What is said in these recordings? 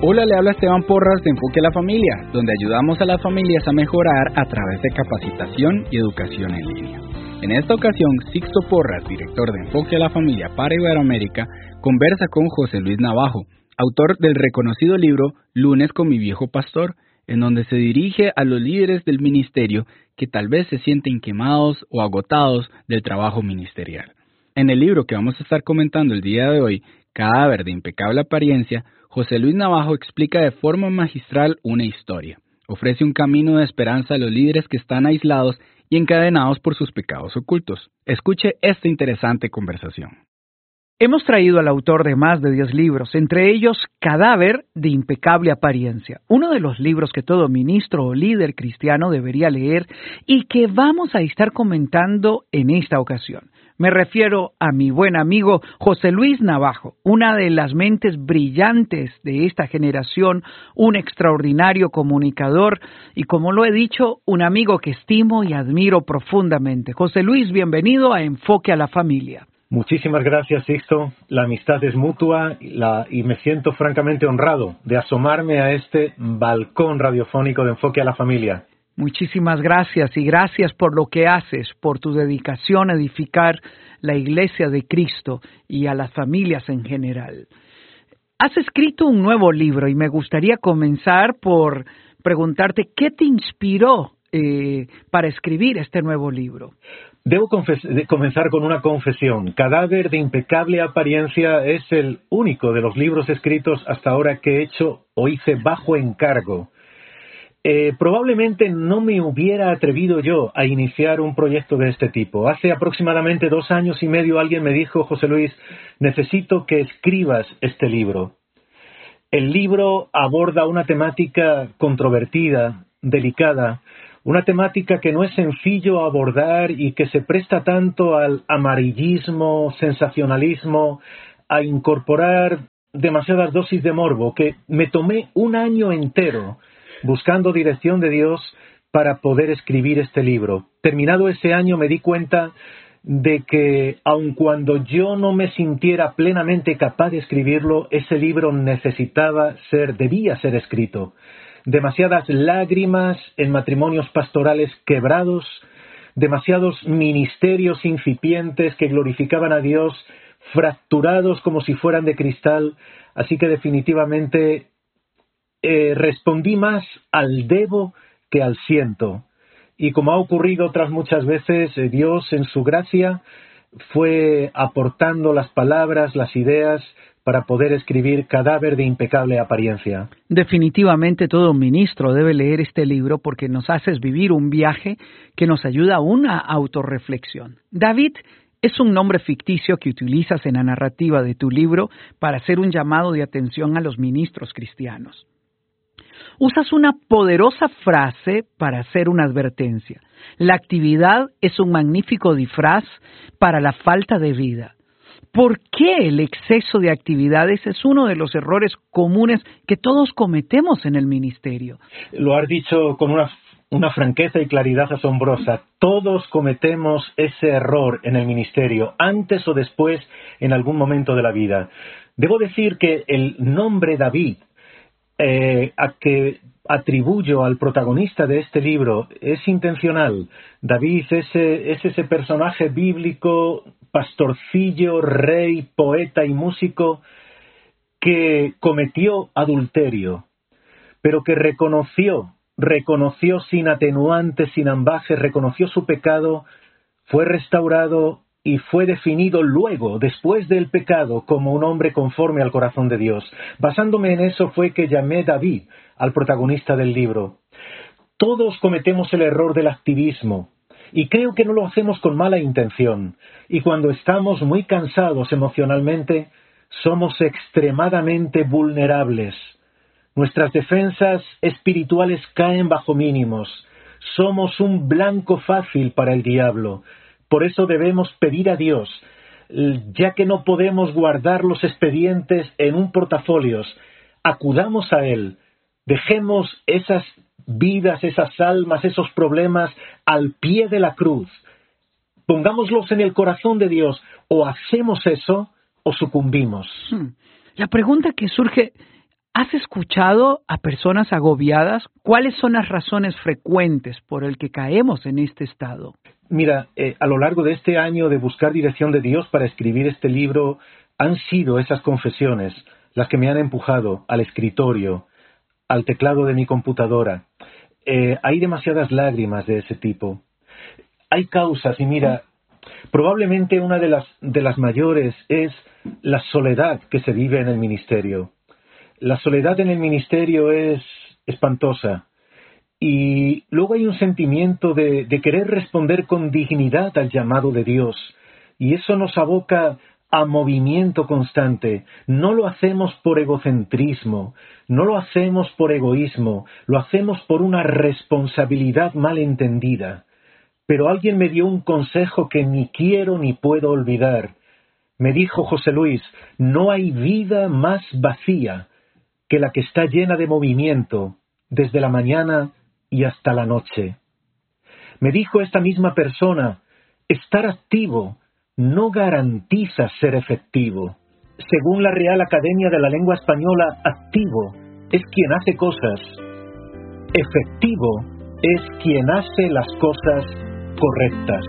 Hola, le habla Esteban Porras de Enfoque a la Familia, donde ayudamos a las familias a mejorar a través de capacitación y educación en línea. En esta ocasión, Sixto Porras, director de Enfoque a la Familia para Iberoamérica, conversa con José Luis Navajo, autor del reconocido libro Lunes con mi viejo pastor, en donde se dirige a los líderes del ministerio que tal vez se sienten quemados o agotados del trabajo ministerial. En el libro que vamos a estar comentando el día de hoy, Cadáver de impecable apariencia, José Luis Navajo explica de forma magistral una historia. Ofrece un camino de esperanza a los líderes que están aislados y encadenados por sus pecados ocultos. Escuche esta interesante conversación. Hemos traído al autor de más de 10 libros, entre ellos Cadáver de impecable apariencia, uno de los libros que todo ministro o líder cristiano debería leer y que vamos a estar comentando en esta ocasión. Me refiero a mi buen amigo José Luis Navajo, una de las mentes brillantes de esta generación, un extraordinario comunicador y, como lo he dicho, un amigo que estimo y admiro profundamente. José Luis, bienvenido a Enfoque a la Familia. Muchísimas gracias, Sixto. La amistad es mutua y me siento francamente honrado de asomarme a este balcón radiofónico de Enfoque a la Familia. Muchísimas gracias y gracias por lo que haces, por tu dedicación a edificar la Iglesia de Cristo y a las familias en general. Has escrito un nuevo libro y me gustaría comenzar por preguntarte qué te inspiró para escribir este nuevo libro. Debo comenzar con una confesión. Cadáver de impecable apariencia es el único de los libros escritos hasta ahora que he hecho o hice bajo encargo. Probablemente no me hubiera atrevido yo a iniciar un proyecto de este tipo. Hace aproximadamente 2 años y medio alguien me dijo: José Luis, necesito que escribas este libro. El libro aborda una temática controvertida, delicada, una temática que no es sencillo abordar y que se presta tanto al amarillismo, sensacionalismo, a incorporar demasiadas dosis de morbo, que me tomé 1 año entero buscando dirección de Dios para poder escribir este libro. Terminado ese año me di cuenta de que, aun cuando yo no me sintiera plenamente capaz de escribirlo, ese libro debía ser escrito. Demasiadas lágrimas en matrimonios pastorales quebrados, demasiados ministerios incipientes que glorificaban a Dios, fracturados como si fueran de cristal, así que definitivamente respondí más al debo que al siento. Y como ha ocurrido otras muchas veces, Dios en su gracia fue aportando las palabras, las ideas para poder escribir Cadáver de impecable apariencia. Definitivamente todo ministro debe leer este libro porque nos haces vivir un viaje que nos ayuda a una autorreflexión. David es un nombre ficticio que utilizas en la narrativa de tu libro para hacer un llamado de atención a los ministros cristianos. Usas una poderosa frase para hacer una advertencia. La actividad es un magnífico disfraz para la falta de vida. ¿Por qué el exceso de actividades es uno de los errores comunes que todos cometemos en el ministerio? Lo has dicho con una franqueza y claridad asombrosa. Todos cometemos ese error en el ministerio, antes o después, en algún momento de la vida. Debo decir que el nombre David, a que atribuyo al protagonista de este libro, es intencional. David es ese personaje bíblico, pastorcillo, rey, poeta y músico que cometió adulterio, pero que reconoció sin atenuantes, sin ambajes, reconoció su pecado, fue restaurado y fue definido luego, después del pecado, como un hombre conforme al corazón de Dios. Basándome en eso fue que llamé David al protagonista del libro. Todos cometemos el error del activismo, y creo que no lo hacemos con mala intención. Y cuando estamos muy cansados emocionalmente, somos extremadamente vulnerables. Nuestras defensas espirituales caen bajo mínimos. Somos un blanco fácil para el diablo. Por eso debemos pedir a Dios, ya que no podemos guardar los expedientes en un portafolios, acudamos a Él, dejemos esas vidas, esas almas, esos problemas al pie de la cruz, pongámoslos en el corazón de Dios, o hacemos eso o sucumbimos. La pregunta que surge, ¿Has escuchado a personas agobiadas? ¿Cuáles son las razones frecuentes por el que caemos en este estado? Mira, a lo largo de este año de buscar dirección de Dios para escribir este libro, han sido esas confesiones las que me han empujado al escritorio, al teclado de mi computadora. Hay demasiadas lágrimas de ese tipo. Hay causas, y mira, probablemente una de las mayores es la soledad que se vive en el ministerio. La soledad en el ministerio es espantosa. Y luego hay un sentimiento de querer responder con dignidad al llamado de Dios. Y eso nos aboca a movimiento constante. No lo hacemos por egocentrismo, no lo hacemos por egoísmo, lo hacemos por una responsabilidad mal entendida. Pero alguien me dio un consejo que ni quiero ni puedo olvidar. Me dijo José Luis, no hay vida más vacía que la que está llena de movimiento desde la mañana y hasta la noche. Me dijo esta misma persona, estar activo no garantiza ser efectivo. Según la Real Academia de la Lengua Española, activo es quien hace cosas. Efectivo es quien hace las cosas correctas.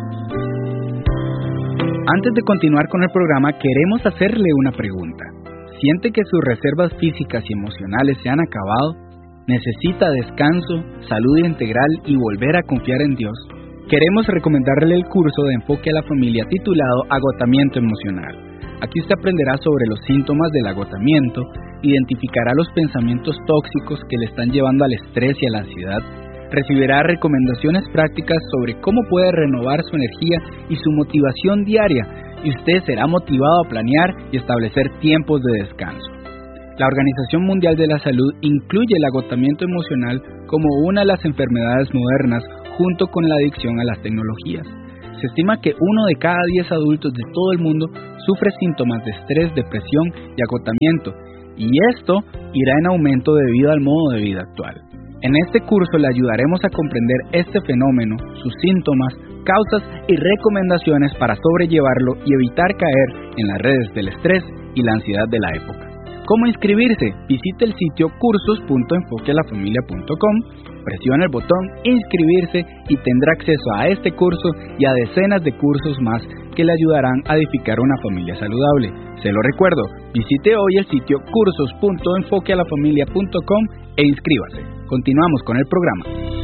Antes de continuar con el programa, queremos hacerle una pregunta. ¿Siente que sus reservas físicas y emocionales se han acabado? ¿Necesita descanso, salud integral y volver a confiar en Dios? Queremos recomendarle el curso de Enfoque a la Familia titulado Agotamiento Emocional. Aquí usted aprenderá sobre los síntomas del agotamiento, identificará los pensamientos tóxicos que le están llevando al estrés y a la ansiedad, recibirá recomendaciones prácticas sobre cómo puede renovar su energía y su motivación diaria, y usted será motivado a planear y establecer tiempos de descanso. La Organización Mundial de la Salud incluye el agotamiento emocional como una de las enfermedades modernas junto con la adicción a las tecnologías. Se estima que 1 de cada 10 adultos de todo el mundo sufre síntomas de estrés, depresión y agotamiento, y esto irá en aumento debido al modo de vida actual. En este curso le ayudaremos a comprender este fenómeno, sus síntomas, causas y recomendaciones para sobrellevarlo y evitar caer en las redes del estrés y la ansiedad de la época. ¿Cómo inscribirse? Visite el sitio cursos.enfoquealafamilia.com, presione el botón inscribirse y tendrá acceso a este curso y a decenas de cursos más que le ayudarán a edificar una familia saludable. Se lo recuerdo, visite hoy el sitio cursos.enfoquealafamilia.com e inscríbase. Continuamos con el programa.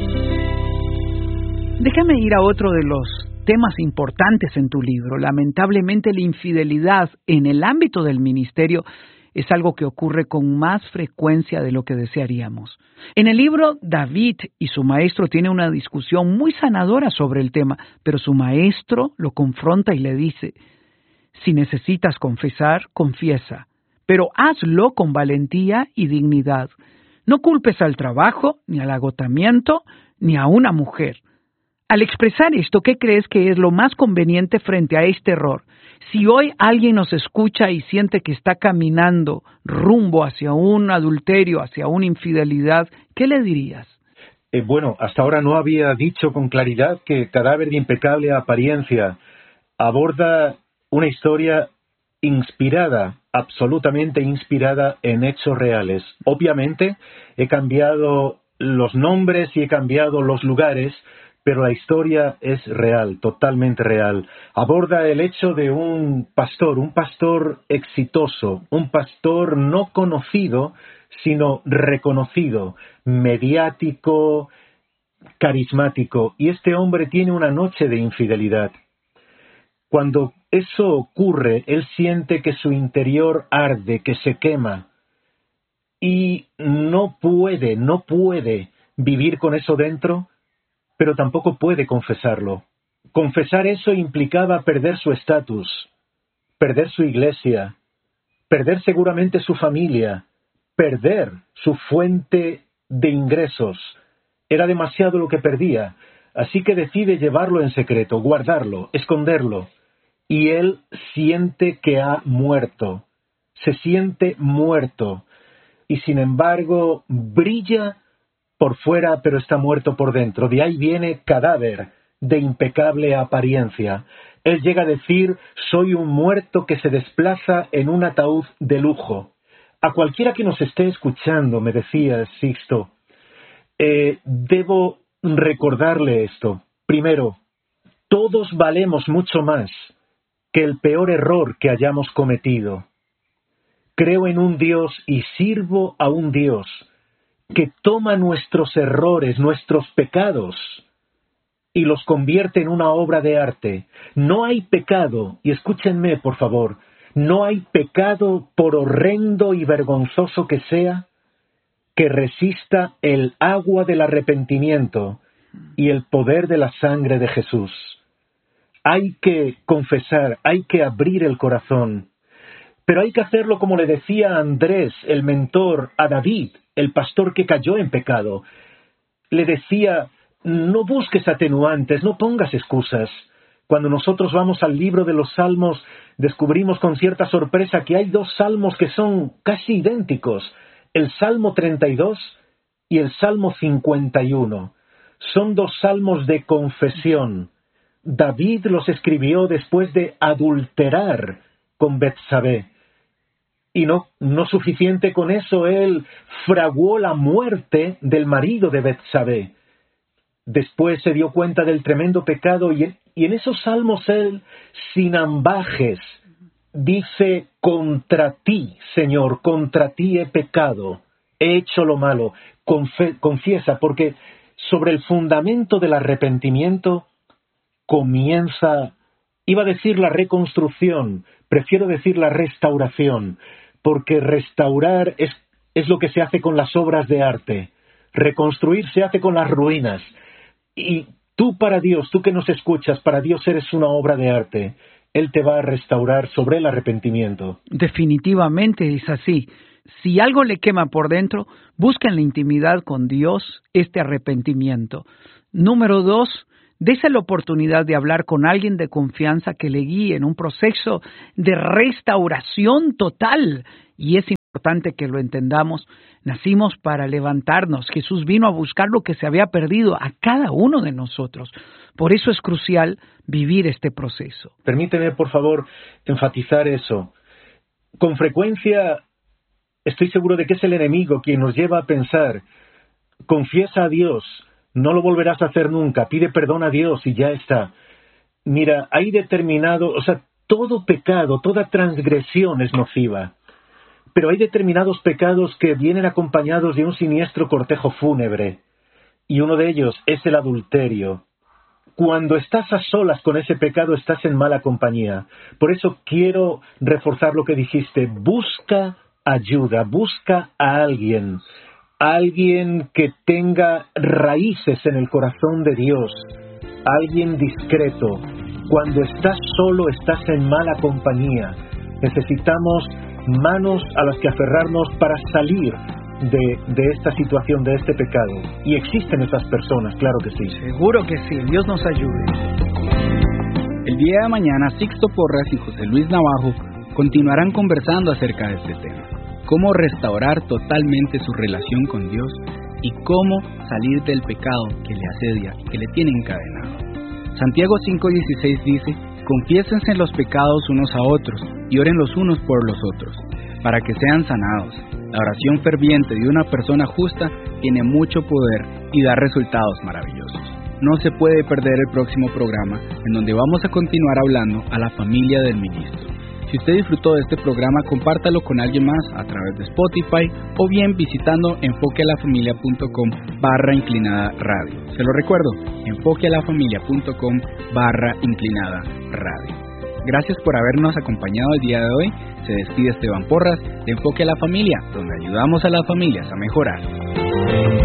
Déjame ir a otro de los temas importantes en tu libro. Lamentablemente, la infidelidad en el ámbito del ministerio es algo que ocurre con más frecuencia de lo que desearíamos. En el libro, David y su maestro tienen una discusión muy sanadora sobre el tema, pero su maestro lo confronta y le dice, si necesitas confesar, confiesa, pero hazlo con valentía y dignidad. No culpes al trabajo, ni al agotamiento, ni a una mujer. Al expresar esto, ¿qué crees que es lo más conveniente frente a este error? Si hoy alguien nos escucha y siente que está caminando rumbo hacia un adulterio, hacia una infidelidad, ¿qué le dirías? Bueno, hasta ahora no había dicho con claridad que Cadáver de impecable apariencia aborda una historia inspirada, absolutamente inspirada en hechos reales. Obviamente he cambiado los nombres y he cambiado los lugares, pero la historia es real, totalmente real. Aborda el hecho de un pastor exitoso, un pastor no conocido, sino reconocido, mediático, carismático. Y este hombre tiene una noche de infidelidad. Cuando eso ocurre, él siente que su interior arde, que se quema. Y no puede vivir con eso dentro, pero tampoco puede confesarlo. Confesar eso implicaba perder su estatus, perder su iglesia, perder seguramente su familia, perder su fuente de ingresos. Era demasiado lo que perdía, así que decide llevarlo en secreto, guardarlo, esconderlo. Y él siente que ha muerto, se siente muerto, y sin embargo brilla por fuera, pero está muerto por dentro. De ahí viene cadáver de impecable apariencia. Él llega a decir, soy un muerto que se desplaza en un ataúd de lujo. A cualquiera que nos esté escuchando, me decía Sixto, debo recordarle esto. Primero, todos valemos mucho más que el peor error que hayamos cometido. Creo en un Dios y sirvo a un Dios que toma nuestros errores, nuestros pecados, y los convierte en una obra de arte. No hay pecado, y escúchenme por favor, no hay pecado, por horrendo y vergonzoso que sea, que resista el agua del arrepentimiento y el poder de la sangre de Jesús. Hay que confesar, hay que abrir el corazón, pero hay que hacerlo como le decía Andrés, el mentor, a David, el pastor que cayó en pecado. Le decía, no busques atenuantes, no pongas excusas. Cuando nosotros vamos al libro de los Salmos, descubrimos con cierta sorpresa que hay 2 salmos que son casi idénticos, el Salmo 32 y el Salmo 51. Son 2 salmos de confesión. David los escribió después de adulterar con Betsabé. Y no suficiente con eso, él fraguó la muerte del marido de Betsabé. Después se dio cuenta del tremendo pecado y en esos salmos él, sin ambajes, dice, contra ti, Señor, contra ti he pecado, he hecho lo malo. Confiesa, porque sobre el fundamento del arrepentimiento comienza, iba a decir la reconstrucción, prefiero decir la restauración, porque restaurar es lo que se hace con las obras de arte. Reconstruir se hace con las ruinas. Y tú para Dios, tú que nos escuchas, para Dios eres una obra de arte. Él te va a restaurar sobre el arrepentimiento. Definitivamente es así. Si algo le quema por dentro, busca en la intimidad con Dios este arrepentimiento. Número 2, dése la oportunidad de hablar con alguien de confianza que le guíe en un proceso de restauración total. Y es importante que lo entendamos. Nacimos para levantarnos. Jesús vino a buscar lo que se había perdido a cada uno de nosotros. Por eso es crucial vivir este proceso. Permíteme, por favor, enfatizar eso. Con frecuencia, estoy seguro de que es el enemigo quien nos lleva a pensar, confiesa a Dios, no lo volverás a hacer nunca, pide perdón a Dios y ya está. Mira, hay todo pecado, toda transgresión es nociva. Pero hay determinados pecados que vienen acompañados de un siniestro cortejo fúnebre. Y uno de ellos es el adulterio. Cuando estás a solas con ese pecado, estás en mala compañía. Por eso quiero reforzar lo que dijiste. Busca ayuda, busca a alguien que tenga raíces en el corazón de Dios, alguien discreto. Cuando estás solo, estás en mala compañía. Necesitamos manos a las que aferrarnos para salir de esta situación, de este pecado. Y existen esas personas, claro que sí. Seguro que sí, Dios nos ayude. El día de mañana, Sixto Porras y José Luis Navajo continuarán conversando acerca de este tema. Cómo restaurar totalmente su relación con Dios y cómo salir del pecado que le asedia, que le tiene encadenado. Santiago 5:16 dice, confiésense los pecados unos a otros y oren los unos por los otros, para que sean sanados. La oración ferviente de una persona justa tiene mucho poder y da resultados maravillosos. No se puede perder el próximo programa, en donde vamos a continuar hablando a la familia del ministro. Si usted disfrutó de este programa, compártalo con alguien más a través de Spotify o bien visitando enfoquealafamilia.com/inclinada-radio. Se lo recuerdo, enfoquealafamilia.com/inclinada-radio. Gracias por habernos acompañado el día de hoy. Se despide Esteban Porras de Enfoque a la Familia, donde ayudamos a las familias a mejorar.